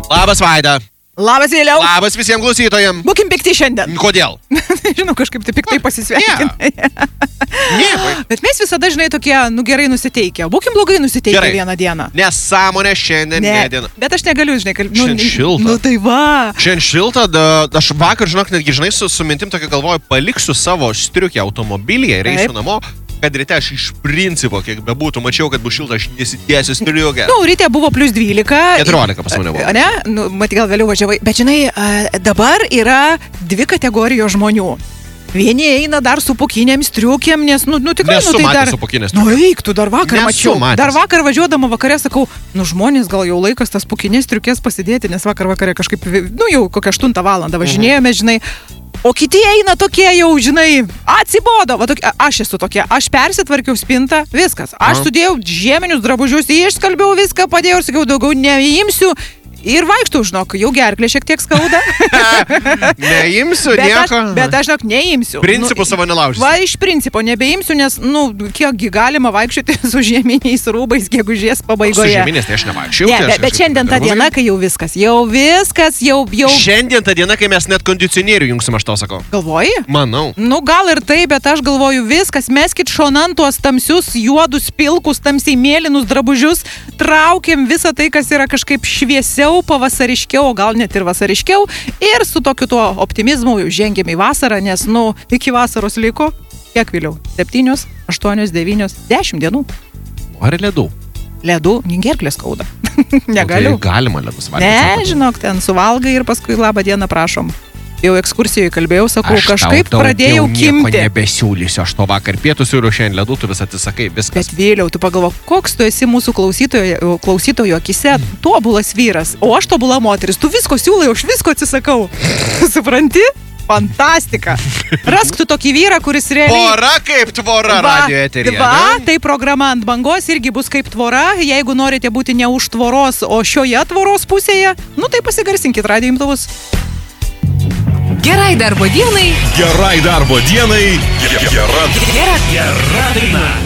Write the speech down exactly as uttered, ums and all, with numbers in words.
Labas, Vaida. Labas, Vėliau. Labas visiems klausytojams. Būkim pikti šiandien. Kodėl? Žinau, kažkaip tai piktai pasisveikinai. Nieko. Bet mes visada, žinai, tokie, nu, gerai nusiteikę. Būkim blogai nusiteikę Gerai. vieną dieną. Nesąmonė šiandien Ne, ne diena. bet aš negaliu, žinai, kalbėti. Šiandien šilta. Nu, tai va. Šiandien šilta, da, aš vakar, žinok, netgi, žinai, su, su mintim tokia galvoju, paliksiu savo striukę automobilyje ir eisiu Taip. namo, kad ryte aš iš principo, kiek bebūtų, mačiau, kad bus šilta, aš nesitiesiu striukę. Nu, ryte buvo plus dvylika. keturiolika pas mane buvo. Ne? Nu, matai, gal vėliau važiavai. Bet, žinai, a, dabar yra dvi kategorijos žmonių. Vieni eina dar su pukinėm striukėm, nes, nu, nu tikrai, Nesu nu, tai matęs dar... su pukinės Nu, striukėm. eik, tu dar vakar Nesu mačiau. matęs. Dar vakar važiuodama vakare sakau, nu, žmonės gal jau laikas tas pukinės striukės pasidėti, nes vakar vakare kažkaip, nu, jau kokią aštuntą valandą važinėjome, žinai. O kiti eina tokie jau, žinai, atsibodo. Va, tokie, aš esu tokia, aš persitvarkiau spintą, viskas. Aš Aha. sudėjau žieminius drabužius, išskalbiau viską, padėjau ir sakiau, daugiau neimsiu. Ir vaikštau, žinok, jau gerklė šiek tiek skauda. Neimsiu bet, nieko. aš, bet aš, žinok, neimsiu. Principų savo nelaužysiu. Va, iš principo nebeimsiu, nes, nu, kiekgi galima vaikščioti su žieminiais rūbais gegužės Su pabaigoje. žeminės tai aš nevaikščiau. Ne, tai aš bet, bet kažkaip šiandien ta drabužiai. diena, kai jau viskas, jau viskas, jau, jau... Šiandien ta diena, kai mes net kondicionierių jungsim, aš to sakau. Galvoji? Manau. Nu, gal ir tai, bet aš galvoju, viskas, meskit šonan tuos tamsius, juodus, pilkus, tamsiai mėlynus drabužius, traukiam visą tai, kas yra kažkaip šviesiau, pavasariškiau, o gal net ir vasariškiau, ir su tokiu tuo optimizmu jau žengėm į vasarą, nes, nu, iki vasaros liko, kiek vėliau? Septynios, aštuonios, devynios, dešimt dienų. Ar ledų? Ledų, gerklė skauda. Negaliu. O tai galima ledus valgyti. Ne, sako. žinok, ten suvalgai ir paskui labą dieną prašom. Jau ekskursijoje kalbėjau, sakau, Aš tau kažkaip daugiau pradėjau nieko kimti. nebesiūlysiu, aš to vakar pietus ir šiandien ledų, tu vis atsisakai, viskas. Bet vėliau, tu pagalvo, koks tu esi mūsų klausytojo, klausytojo akise tobulas vyras, o aš tobula moteris. Tu visko siūlai, aš visko atsisakau. Supranti? Fantastika. Rask tu tokį vyrą, kuris realiai... Tvora kaip tvora radio eteryje. va, ne? tai programa ant bangos irgi bus kaip tvora. Jeigu norite būti ne už tvoros, o šioje tvoros pusėje, nu tai pasigarsinkit radio imtuvus. Gerai darbo dienai. Gerai darbo dienai. Gera, Gera. gera daina.